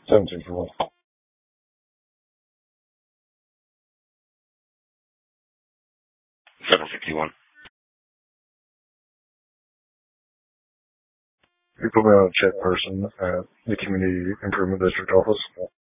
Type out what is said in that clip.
17 for 1. 751. You put me on a check person at the Community Improvement District office.